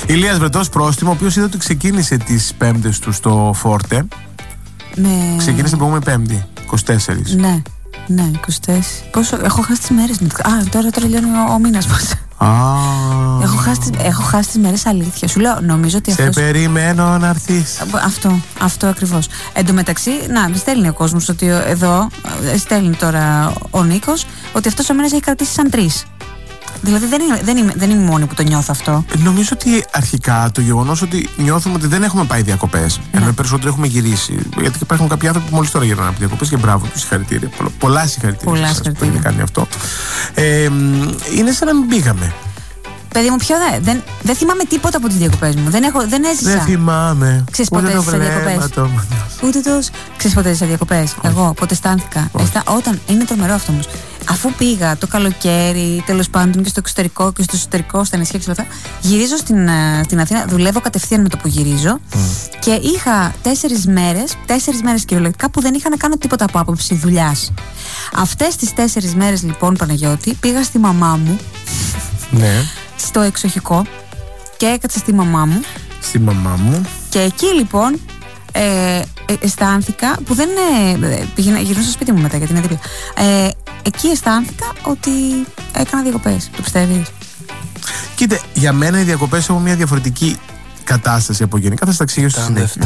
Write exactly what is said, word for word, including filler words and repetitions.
Ηλίας Βρετός πρόστιμο, ο οποίος είδε ότι ξεκίνησε τις πέμπτες του στο Φόρτε. Με... Ξεκίνησε την προηγούμενη Πέμπτη, είκοσι τέσσερα. Ναι, ναι, είκοσι τέσσερα. Πόσο, έχω χάσει τις μέρες. Α, τώρα τώρα λιώνει ο, ο μήνας μας. Ah. Έχω χάσει, έχω χάσει τις μέρες, αλήθεια. Σου λέω, νομίζω ότι σε αυτός... περιμένω να έρθεις. Αυτό, αυτό ακριβώς. Εν τω μεταξύ, να, στέλνει ο κόσμος ότι εδώ, στέλνει τώρα ο Νίκος, ότι αυτός ο μήνας έχει κρατήσει σαν τρεις. Δηλαδή δεν είμαι, δεν, είμαι, δεν είμαι μόνη που το νιώθω αυτό. Νομίζω ότι αρχικά το γεγονός ότι νιώθουμε ότι δεν έχουμε πάει διακοπές, ναι. ενώ περισσότερο έχουμε γυρίσει. Γιατί υπάρχουν κάποιοι άνθρωποι που μόλις τώρα γυρνάνε από διακοπές και μπράβο τους, συγχαρητήρια. Πολλά συγχαρητήρια. Πολλά συγχαρητήρια που έχετε κάνει αυτό. Ε, είναι σαν να μην πήγαμε. Παιδί μου, ποιο δεν, δεν, δεν θυμάμαι τίποτα από τις διακοπές μου. Δεν, έχω, δεν έζησα. Δεν θυμάμαι. Ξέρεις πότε έζησα διακοπές. Το... Ούτε τους. Ξέρεις πότε έζησα διακοπές. Εγώ πότε αισθάνθηκα. Αισθά... Όταν είναι τρομερό αυτό όμως. Αφού πήγα το καλοκαίρι, τέλος πάντων και στο εξωτερικό και στο εσωτερικό, στα νησιά και όλα αυτά, γυρίζω στην, στην Αθήνα, δουλεύω κατευθείαν με το που γυρίζω mm. και είχα τέσσερις μέρες, τέσσερις μέρες κυριολεκτικά που δεν είχα να κάνω τίποτα από άποψη δουλειάς. Αυτές τις τέσσερις μέρες λοιπόν, Παναγιώτη, πήγα στη μαμά μου. Ναι. Στο εξοχικό και έκατσα στη μαμά μου. Στη μαμά μου. Και εκεί λοιπόν ε, αισθάνθηκα, που δεν ε, πήγαινα, γυρνούσα στο σπίτι μου μετά γιατί είναι δίπλα. Ε, εκεί αισθάνθηκα ότι έκανα διακοπές. Το πιστεύεις? Κοίτα, για μένα οι διακοπές έχουν μια διαφορετική κατάσταση από γενικά. Θα στα εξηγήσω στη συνέχεια.